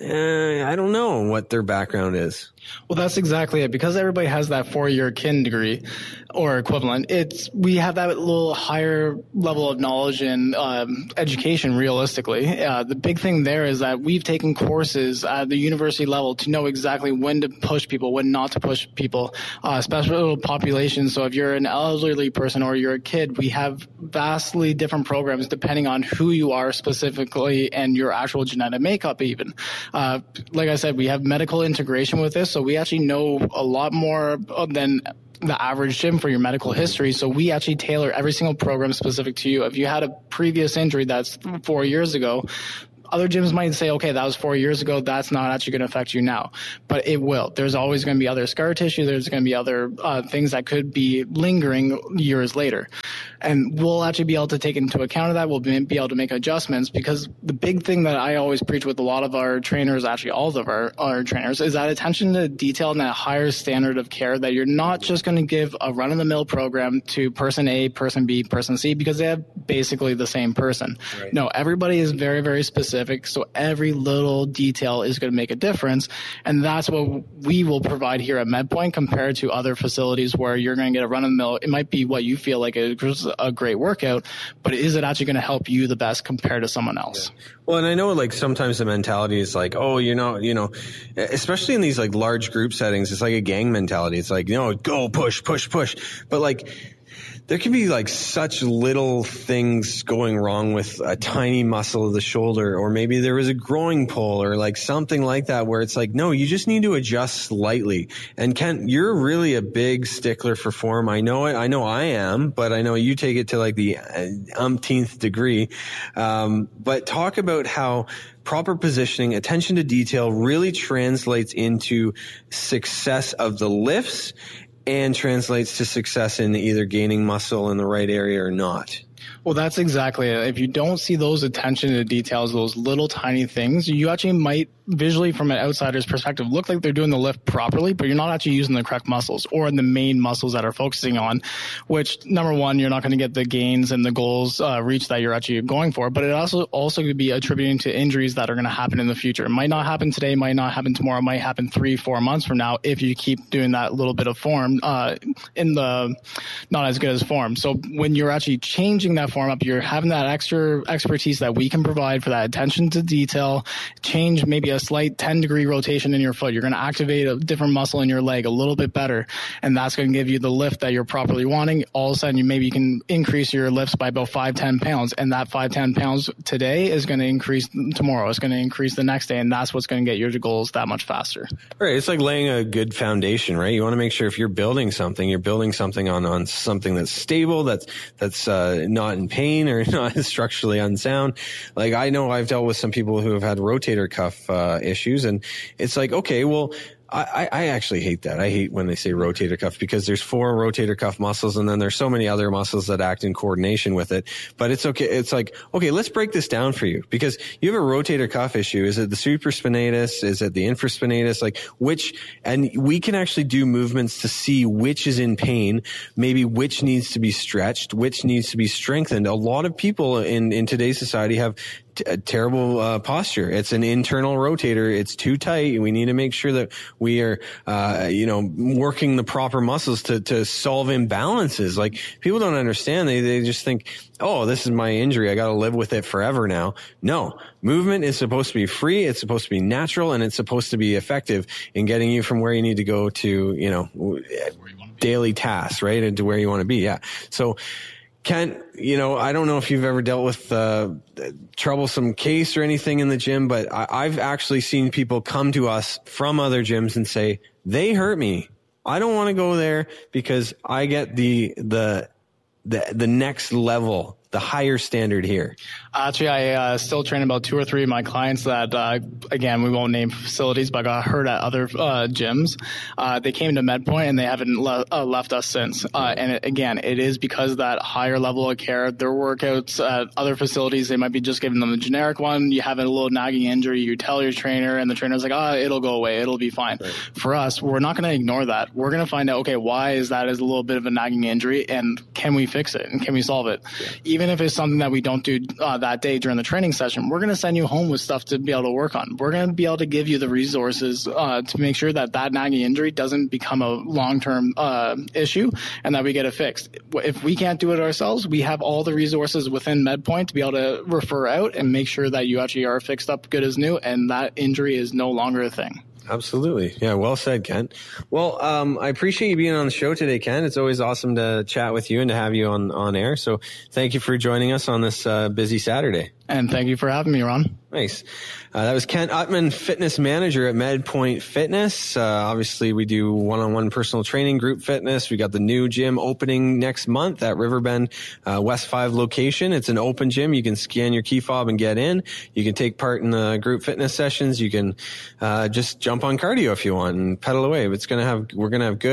eh, I don't know what their background is. Well, that's exactly it. Because everybody has that four-year kin degree or equivalent, it's we have that little higher level of knowledge and um, education. Realistically, uh, the big thing there is that we've taken courses at the university level to know exactly when to push people, when not to push people, uh, special populations. So if you're an elderly person or you're a kid, we have vastly different programs depending on who you are specifically and your actual genetic makeup. Even uh, like I said, we have medical integration with this. So we actually know a lot more than the average gym for your medical history. So we actually tailor every single program specific to you. If you had a previous injury that's four years ago, other gyms might say, okay, that was four years ago. That's not actually going to affect you now, but it will. There's always going to be other scar tissue. There's going to be other uh, things that could be lingering years later. And we'll actually be able to take into account of that. We'll be able to make adjustments, because the big thing that I always preach with a lot of our trainers, actually all of our, our trainers, is that attention to detail and that higher standard of care, that you're not just going to give a run-of-the-mill program to person A, person B, person C, because they have basically the same person. Right. No, everybody is very, very specific. specific. So every little detail is going to make a difference. And that's what we will provide here at MedPoint compared to other facilities where you're going to get a run of the mill. It might be what you feel like is a great workout, but is it actually going to help you the best compared to someone else? Yeah. Well, and I know like sometimes the mentality is like, oh, you're not, you know, especially in these like large group settings, it's like a gang mentality. It's like, you know, go push, push, push. But like, there can be like such little things going wrong with a tiny muscle of the shoulder, or maybe there was a growing pull or like something like that where it's like, no, you just need to adjust slightly. And Kent, you're really a big stickler for form. I know it. I know I am, but I know you take it to like the umpteenth degree. Um, but talk about how proper positioning, attention to detail really translates into success of the lifts and translates to success in either gaining muscle in the right area or not. Well, that's exactly it. If you don't see those attention to details, those little tiny things, you actually might visually from an outsider's perspective look like they're doing the lift properly, but you're not actually using the correct muscles or the main muscles that are focusing on, which number one, you're not going to get the gains and the goals uh, reached that you're actually going for, but it also also could be attributing to injuries that are going to happen in the future. It might not happen today, might not happen tomorrow, might happen three, four months from now if you keep doing that little bit of form uh, in the not as good as form. So when you're actually changing that form up, you're having that extra expertise that we can provide for that attention to detail, change maybe a slight ten degree rotation in your foot. You're going to activate a different muscle in your leg a little bit better, and that's going to give you the lift that you're properly wanting. All of a sudden, you maybe you can increase your lifts by about five, ten pounds, and that five, ten pounds today is going to increase tomorrow. It's going to increase the next day, and that's what's going to get your goals that much faster. Right. It's like laying a good foundation, right? You want to make sure if you're building something, you're building something on, on something that's stable, that's, that's, uh, not in pain or not structurally unsound. Like I know I've dealt with some people who have had rotator cuff, uh, issues, and it's like, okay, well, I, I actually hate that. I hate when they say rotator cuff because there's four rotator cuff muscles and then there's so many other muscles that act in coordination with it. But it's okay. It's like, okay, let's break this down for you because you have a rotator cuff issue. Is it the supraspinatus? Is it the infraspinatus? Like which, and we can actually do movements to see which is in pain, maybe which needs to be stretched, which needs to be strengthened. A lot of people in, in today's society have a terrible uh, posture. It's an internal rotator. It's too tight. We need to make sure that we are, uh, you know, working the proper muscles to, to solve imbalances. Like people don't understand. They, they just think, oh, this is my injury. I got to live with it forever now. No, movement is supposed to be free. It's supposed to be natural, and it's supposed to be effective in getting you from where you need to go to, you know, daily tasks, right? And to where you want to be. Yeah. So, Kent, you know, I don't know if you've ever dealt with uh, a troublesome case or anything in the gym, but I, I've actually seen people come to us from other gyms and say, they hurt me. I don't want to go there because I get the, the, the, the next level, the higher standard here. Actually, I uh, still train about two or three of my clients that, uh, again, we won't name facilities, but got hurt at other uh, gyms. Uh, they came to MedPoint and they haven't le- uh, left us since. Uh, and it, again, it is because of that higher level of care. Their workouts at other facilities, they might be just giving them a generic one. You have a little nagging injury, you tell your trainer, and the trainer's like, oh, it'll go away, it'll be fine. Right. For us, we're not going to ignore that. We're going to find out, okay, why is that is a little bit of a nagging injury, and can we fix it, and can we solve it? Yeah. Even if it's something that we don't do uh, that day during the training session, we're going to send you home with stuff to be able to work on. We're going to be able to give you the resources uh, to make sure that that nagging injury doesn't become a long-term uh, issue and that we get it fixed. If we can't do it ourselves, we have all the resources within MedPoint to be able to refer out and make sure that you actually are fixed up good as new and that injury is no longer a thing. Absolutely. Yeah, well said, Kent. Well, um, I appreciate you being on the show today, Kent. It's always awesome to chat with you and to have you on, on air. So thank you for joining us on this uh, busy Saturday. And thank you for having me, Ron. Nice. Uh, that was Kent Utman, fitness manager at MedPoint Fitness. Uh, obviously, we do one-on-one personal training, group fitness. We got the new gym opening next month at Riverbend uh, West five location. It's an open gym. You can scan your key fob and get in. You can take part in the group fitness sessions. You can uh, just jump on cardio if you want and pedal away. It's gonna have we're gonna have good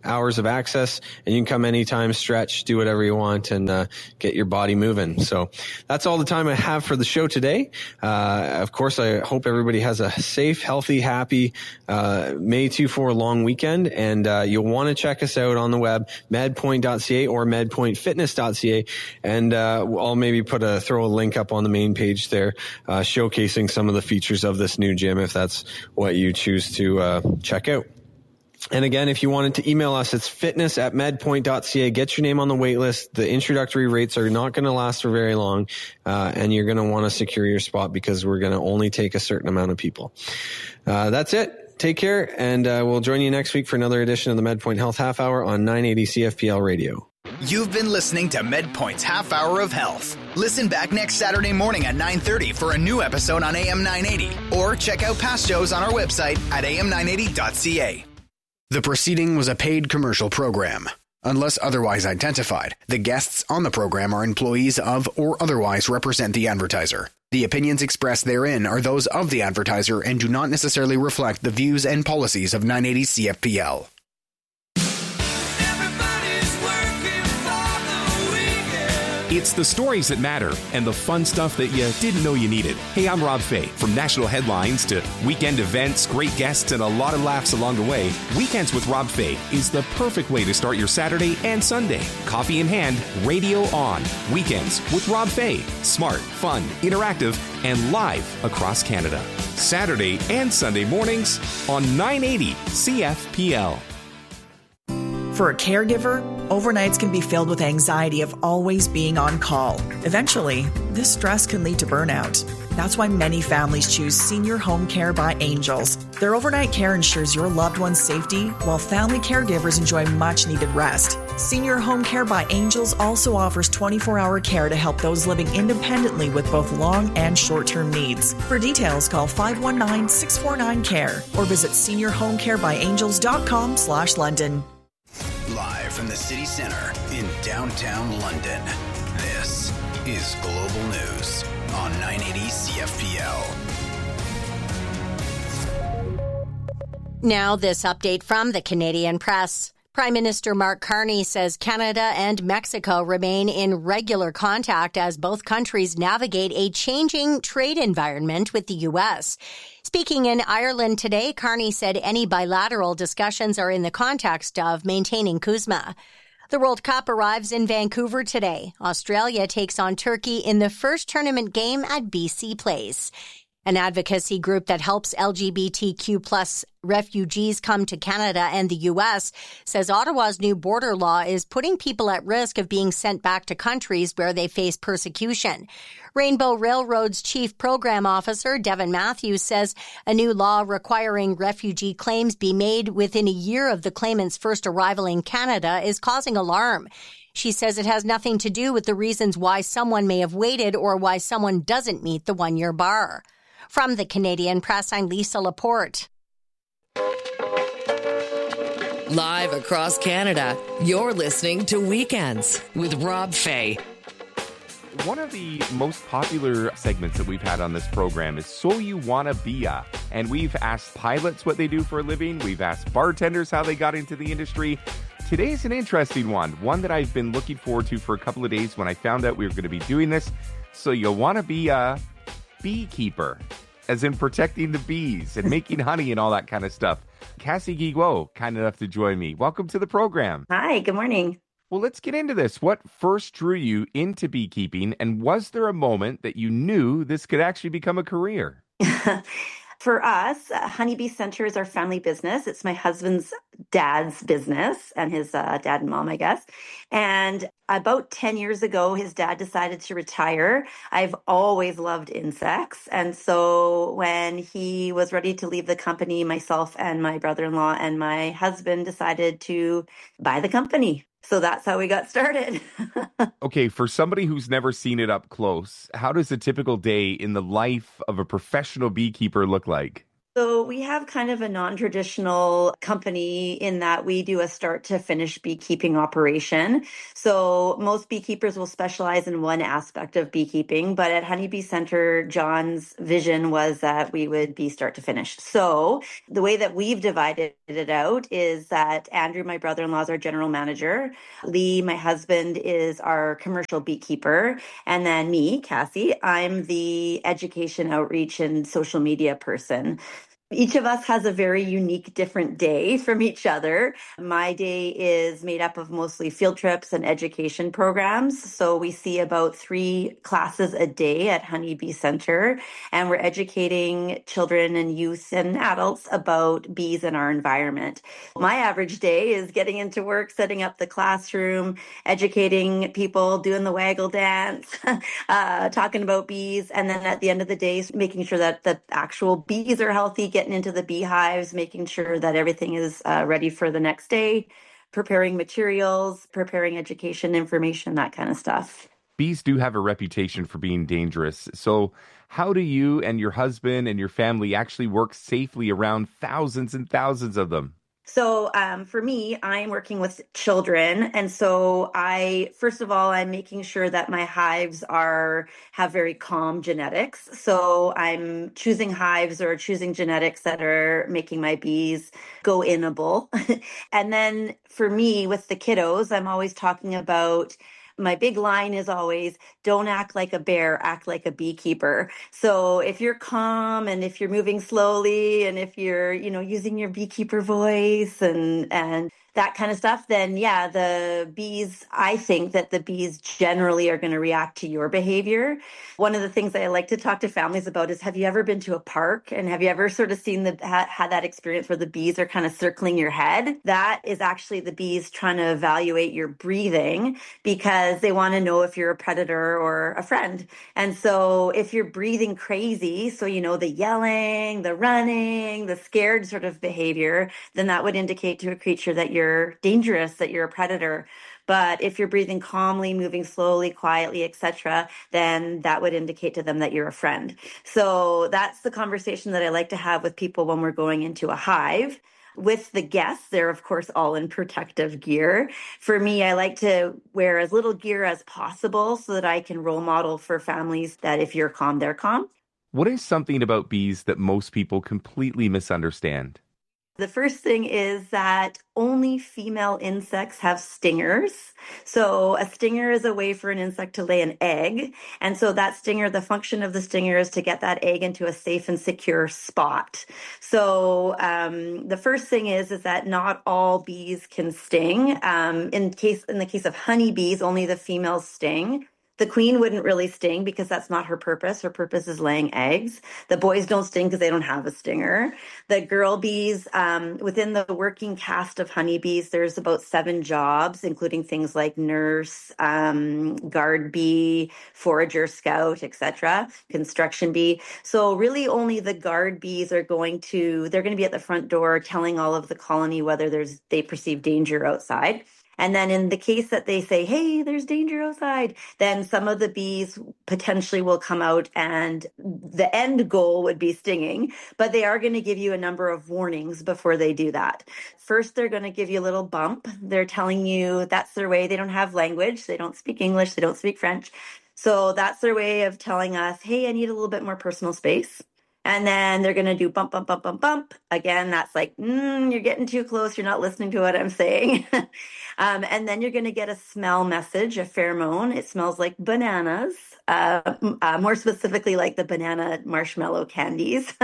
hours of access, and you can come anytime, stretch, do whatever you want, and uh, get your body moving. So that's all the time I have for the show today. Uh, of course, I hope everybody has a safe, healthy, happy uh, May two four long weekend, and uh, you'll want to check us out on the web, medpoint dot c a or medpoint fitness dot c a, and uh, I'll maybe put a throw a link up on the main page there, uh, showcasing some of the features of this new gym if that's what you choose to uh, check out. And again, if you wanted to email us, it's fitness at medpoint dot c a. Get your name on the wait list. The introductory rates are not going to last for very long, uh, and you're going to want to secure your spot because we're going to only take a certain amount of people. Uh, that's it. Take care, and uh, we'll join you next week for another edition of the MedPoint Health Half Hour on nine eighty C F P L Radio. You've been listening to MedPoint's Half Hour of Health. Listen back next Saturday morning at nine thirty for a new episode on A M nine eighty, or check out past shows on our website at a m nine eighty dot c a. The proceeding was a paid commercial program. Unless otherwise identified, the guests on the program are employees of or otherwise represent the advertiser. The opinions expressed therein are those of the advertiser and do not necessarily reflect the views and policies of nine eighty C F P L. It's the stories that matter and the fun stuff that you didn't know you needed. Hey, I'm Rob Fay. From national headlines to weekend events, great guests, and a lot of laughs along the way, Weekends with Rob Fay is the perfect way to start your Saturday and Sunday. Coffee in hand, radio on. Weekends with Rob Fay. Smart, fun, interactive, and live across Canada. Saturday and Sunday mornings on nine eighty C F P L. For a caregiver, overnights can be filled with anxiety of always being on call. Eventually, this stress can lead to burnout. That's why many families choose Senior Home Care by Angels. Their overnight care ensures your loved one's safety, while family caregivers enjoy much-needed rest. Senior Home Care by Angels also offers twenty-four hour care to help those living independently with both long and short-term needs. For details, call five one nine, six four nine, C A R E or visit senior home care by angels dot com slash London. Live from the city center in downtown London, this is Global News on nine eighty C F P L. Now this update from the Canadian Press. Prime Minister Mark Carney says Canada and Mexico remain in regular contact as both countries navigate a changing trade environment with the U S. Speaking in Ireland today, Carney said any bilateral discussions are in the context of maintaining CUSMA. The World Cup arrives in Vancouver today. Australia takes on Turkey in the first tournament game at B C Place. An advocacy group that helps L G B T Q plus refugees come to Canada and the U S says Ottawa's new border law is putting people at risk of being sent back to countries where they face persecution. Rainbow Railroad's chief program officer, Devin Matthews, says a new law requiring refugee claims be made within a year of the claimant's first arrival in Canada is causing alarm. She says it has nothing to do with the reasons why someone may have waited or why someone doesn't meet the one-year bar. From the Canadian Press, I'm Lisa Laporte. Live across Canada, you're listening to Weekends with Rob Fay. One of the most popular segments that we've had on this program is So You Wanna Be A. And we've asked pilots what they do for a living. We've asked bartenders how they got into the industry. Today's an interesting one, one that I've been looking forward to for a couple of days when I found out we were going to be doing this. So you wanna be a beekeeper, as in protecting the bees and making honey and all that kind of stuff. Cassie Guiguot, kind enough to join me. Welcome to the program. Hi, good morning. Well, let's get into this. What first drew you into beekeeping, and was there a moment that you knew this could actually become a career? For us, uh, Honeybee Center is our family business. It's my husband's dad's business and his uh, dad and mom, I guess. And about ten years ago, his dad decided to retire. I've always loved insects. And so when he was ready to leave the company, myself and my brother-in-law and my husband decided to buy the company. So that's how we got started. Okay, for somebody who's never seen it up close, how does a typical day in the life of a professional beekeeper look like? So we have kind of a non-traditional company in that we do a start to finish beekeeping operation. So most beekeepers will specialize in one aspect of beekeeping, but at Honeybee Center, John's vision was that we would be start to finish. So the way that we've divided it out is that Andrew, my brother-in-law, is our general manager. Lee, my husband, is our commercial beekeeper. And then me, Cassie, I'm the education, outreach, and social media person. Each of us has a very unique, different day from each other. My day is made up of mostly field trips and education programs. So we see about three classes a day at Honeybee Center, and we're educating children and youth and adults about bees and our environment. My average day is getting into work, setting up the classroom, educating people, doing the waggle dance, uh, talking about bees, and then at the end of the day, making sure that the actual bees are healthy, getting into the beehives, making sure that everything is uh, ready for the next day, preparing materials, preparing education information, that kind of stuff. Bees do have a reputation for being dangerous. So how do you and your husband and your family actually work safely around thousands and thousands of them? So um, for me, I'm working with children. And so I, first of all, I'm making sure that my hives are, have very calm genetics. So I'm choosing hives or choosing genetics that are making my bees go inable. And then for me, with the kiddos, I'm always talking about, my big line is always, don't act like a bear, act like a beekeeper. So if you're calm and if you're moving slowly and if you're, you know, using your beekeeper voice and, and that kind of stuff, then yeah, the bees, I think that the bees generally are going to react to your behavior. One of the things that I like to talk to families about is, have you ever been to a park and have you ever sort of seen the, ha, had that experience where the bees are kind of circling your head? That is actually the bees trying to evaluate your breathing because they want to know if you're a predator or a friend. And so if you're breathing crazy, so you know, the yelling, the running, the scared sort of behavior, then that would indicate to a creature that you're You're dangerous, that you're a predator. But if you're breathing calmly, moving slowly, quietly, et cetera, then that would indicate to them that you're a friend. So that's the conversation that I like to have with people when we're going into a hive. With the guests, they're of course all in protective gear. For me, I like to wear as little gear as possible so that I can role model for families that if you're calm, they're calm. What is something about bees that most people completely misunderstand? The first thing is that only female insects have stingers. So a stinger is a way for an insect to lay an egg. And so that stinger, the function of the stinger is to get that egg into a safe and secure spot. So um, the first thing is, is that not all bees can sting. Um, in case, in the case of honeybees, only the females sting. The queen wouldn't really sting because that's not her purpose. Her purpose is laying eggs. The boys don't sting because they don't have a stinger. The girl bees, um, within the working cast of honeybees, there's about seven jobs, including things like nurse, um, guard bee, forager, scout, et cetera, construction bee. So really only the guard bees are going to, they're going to be at the front door telling all of the colony whether there's they perceive danger outside. And then in the case that they say, hey, there's danger outside, then some of the bees potentially will come out and the end goal would be stinging, but they are going to give you a number of warnings before they do that. First, they're going to give you a little bump. They're telling you that's their way. They don't have language. They don't speak English. They don't speak French. So that's their way of telling us, hey, I need a little bit more personal space. And then they're going to do bump, bump, bump, bump, bump. Again, that's like, mm, you're getting too close. You're not listening to what I'm saying. um, and then you're going to get a smell message, a pheromone. It smells like bananas, uh, uh, more specifically like the banana marshmallow candies.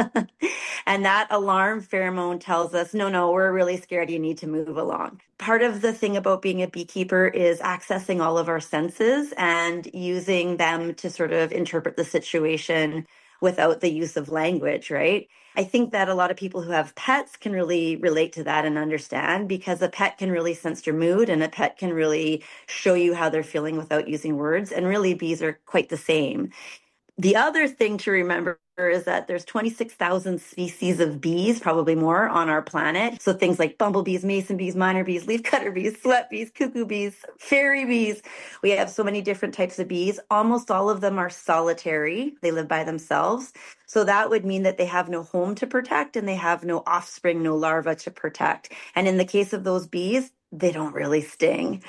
And that alarm pheromone tells us, no, no, we're really scared. You need to move along. Part of the thing about being a beekeeper is accessing all of our senses and using them to sort of interpret the situation without the use of language, right? I think that a lot of people who have pets can really relate to that and understand, because a pet can really sense your mood and a pet can really show you how they're feeling without using words. And really bees are quite the same. The other thing to remember is that there's twenty-six thousand species of bees, probably more, on our planet. So things like bumblebees, mason bees, miner bees, leafcutter bees, sweat bees, cuckoo bees, fairy bees. We have so many different types of bees. Almost all of them are solitary. They live by themselves. So that would mean that they have no home to protect and they have no offspring, no larvae to protect. And in the case of those bees, they don't really sting.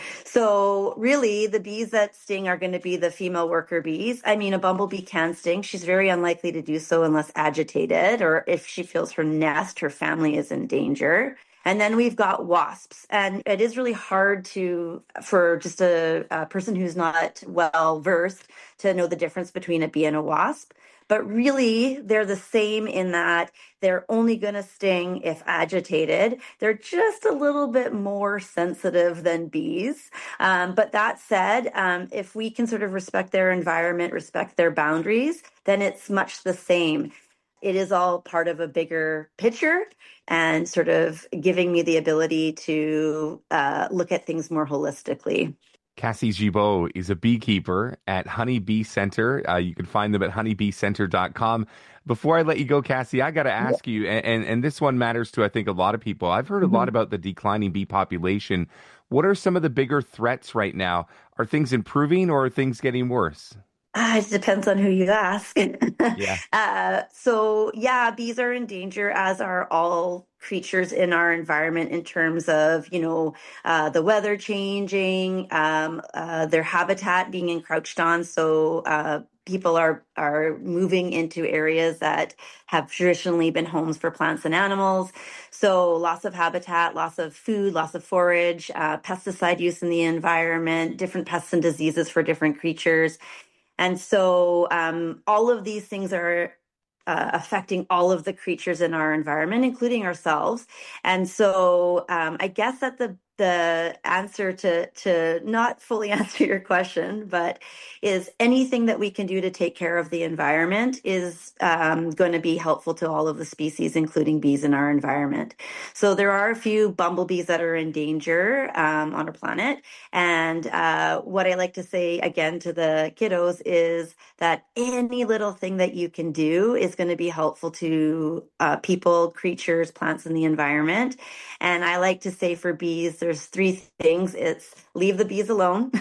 So really, the bees that sting are going to be the female worker bees. I mean, a bumblebee can sting. She's very unlikely to do so unless agitated or if she feels her nest, her family is in danger. And then we've got wasps. And it is really hard to, for just a, a person who's not well versed to know the difference between a bee and a wasp. But really, they're the same in that they're only going to sting if agitated. They're just a little bit more sensitive than bees. Um, but that said, um, if we can sort of respect their environment, respect their boundaries, then it's much the same. It is all part of a bigger picture and sort of giving me the ability to uh, look at things more holistically. Cassie Gibault is a beekeeper at Honeybee Center. Uh, you can find them at honeybee center dot com. Before I let you go, Cassie, I got to ask you, and, and, and this one matters to, I think, a lot of people. I've heard a mm-hmm. lot about the declining bee population. What are some of the bigger threats right now? Are things improving or are things getting worse? Uh, it depends on who you ask. yeah. Uh, so, yeah, bees are in danger, as are all creatures in our environment in terms of, you know, uh, the weather changing, um, uh, their habitat being encroached on. So uh, people are, are moving into areas that have traditionally been homes for plants and animals. So loss of habitat, loss of food, loss of forage, uh, pesticide use in the environment, different pests and diseases for different creatures. And so um, all of these things are uh, affecting all of the creatures in our environment, including ourselves. And so um, I guess that the the answer to to not fully answer your question, but is anything that we can do to take care of the environment is um, going to be helpful to all of the species, including bees in our environment. So there are a few bumblebees that are in danger um, on our planet. And uh, what I like to say again to the kiddos is that any little thing that you can do is going to be helpful to uh, people, creatures, plants, and the environment. And I like to say for bees, there's three things. It's leave the bees alone.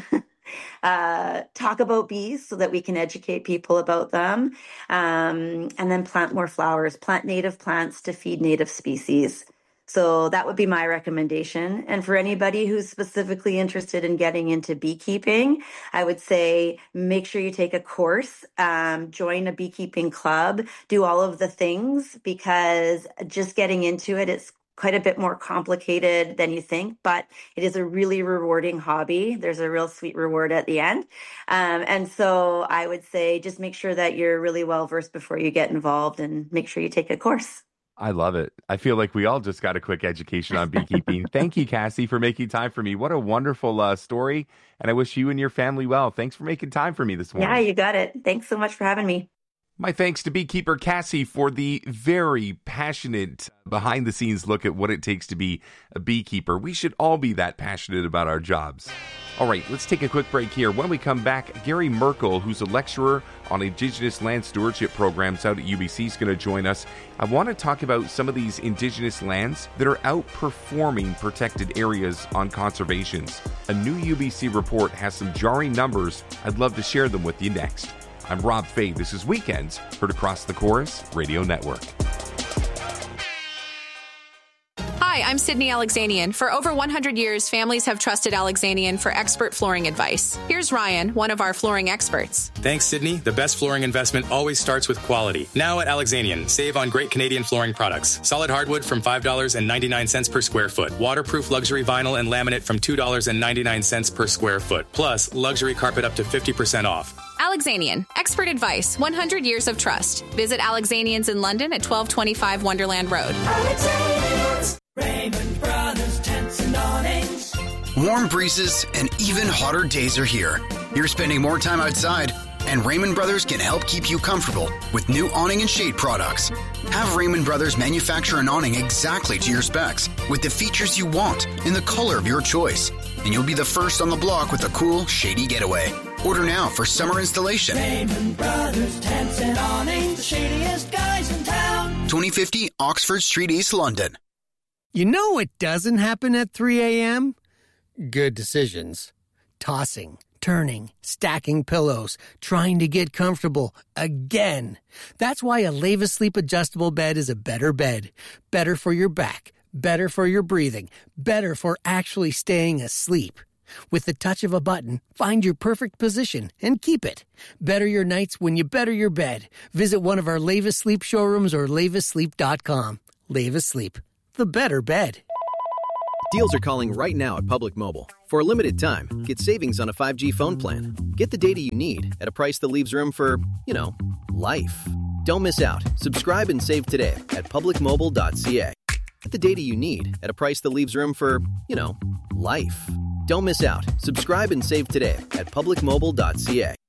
uh, talk about bees so that we can educate people about them. Um, and then plant more flowers, plant native plants to feed native species. So that would be my recommendation. And for anybody who's specifically interested in getting into beekeeping, I would say make sure you take a course, um, join a beekeeping club, do all of the things, because just getting into it, it's quite a bit more complicated than you think, but it is a really rewarding hobby. There's a real sweet reward at the end. Um, and so I would say just make sure that you're really well versed before you get involved and make sure you take a course. I love it. I feel like we all just got a quick education on beekeeping. Thank you, Cassie, for making time for me. What a wonderful uh, story. And I wish you and your family well. Thanks for making time for me this morning. Yeah, you got it. Thanks so much for having me. My thanks to beekeeper Cassie for the very passionate behind-the-scenes look at what it takes to be a beekeeper. We should all be that passionate about our jobs. All right, let's take a quick break here. When we come back, Gary Merkel, who's a lecturer on Indigenous land stewardship programs out at U B C, is going to join us. I want to talk about some of these Indigenous lands that are outperforming protected areas on conservations. A new U B C report has some jarring numbers. I'd love to share them with you next. I'm Rob Fay. This is Weekends, heard across the Chorus Radio Network. Hi, I'm Sydney Alexanian. For over one hundred years, families have trusted Alexanian for expert flooring advice. Here's Ryan, one of our flooring experts. Thanks, Sydney. The best flooring investment always starts with quality. Now at Alexanian, save on great Canadian flooring products. Solid hardwood from five dollars and ninety-nine cents per square foot. Waterproof luxury vinyl and laminate from two dollars and ninety-nine cents per square foot. Plus, luxury carpet up to fifty percent off. Alexanian, expert advice, one hundred years of trust. Visit Alexanians in London at twelve twenty-five Wonderland Road. Raymond Brothers Tents and Awnings. Warm breezes and even hotter days are here. You're spending more time outside, and Raymond Brothers can help keep you comfortable with new awning and shade products. Have Raymond Brothers manufacture an awning exactly to your specs with the features you want in the color of your choice, and you'll be the first on the block with a cool, shady getaway. Order now for summer installation. Raymond Brothers Tents and Awnings, the shadiest guys in town. twenty fifty Oxford Street, East London. You know what doesn't happen at three a.m.? Good decisions. Tossing, turning, stacking pillows, trying to get comfortable again. That's why a Leva Sleep adjustable bed is a better bed. Better for your back, better for your breathing, better for actually staying asleep. With the touch of a button, find your perfect position and keep it. Better your nights when you better your bed. Visit one of our Leva Sleep showrooms or leva sleep dot com. Leva Sleep, the better bed. Deals are calling right now at Public Mobile. For a limited time, get savings on a five G phone plan. Get the data you need at a price that leaves room for, you know, life. Don't miss out. Subscribe and save today at public mobile dot c a. Get the data you need at a price that leaves room for, you know, life. Don't miss out. Subscribe and save today at public mobile dot c a.